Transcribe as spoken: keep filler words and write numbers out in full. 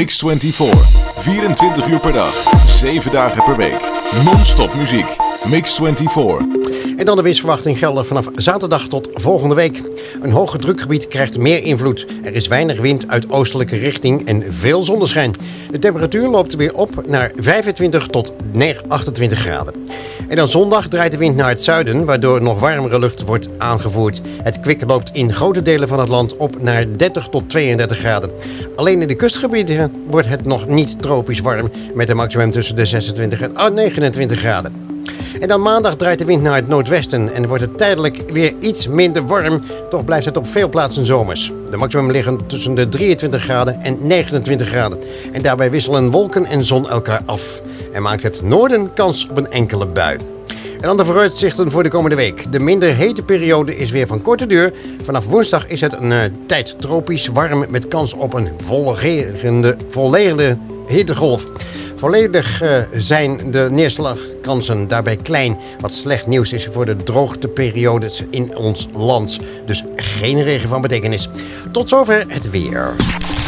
Mix vierentwintig. vierentwintig uur per dag. zeven dagen per week. Non-stop muziek. Mix vierentwintig. En dan de weersverwachting gelden vanaf zaterdag tot volgende week. Een hoge drukgebied krijgt meer invloed. Er is weinig wind uit oostelijke richting en veel zonneschijn. De temperatuur loopt weer op naar vijfentwintig tot achtentwintig graden. En dan zondag draait de wind naar het zuiden, waardoor nog warmere lucht wordt aangevoerd. Het kwik loopt in grote delen van het land op naar dertig tot tweeëndertig graden. Alleen in de kustgebieden wordt het nog niet tropisch warm, met een maximum tussen de zesentwintig en negenentwintig graden. En dan maandag draait de wind naar het noordwesten en wordt het tijdelijk weer iets minder warm. Toch blijft het op veel plaatsen zomers. De maximum liggen tussen de drieëntwintig graden en negenentwintig graden. En daarbij wisselen wolken en zon elkaar af. En maakt het noorden kans op een enkele bui. En dan de vooruitzichten voor de komende week. De minder hete periode is weer van korte duur. Vanaf woensdag is het een uh, tijd tropisch warm met kans op een volledige, volledige hittegolf. Volledig uh, zijn de neerslagkansen daarbij klein, wat slecht nieuws is voor de droogteperiodes in ons land. Dus geen regen van betekenis. Tot zover het weer.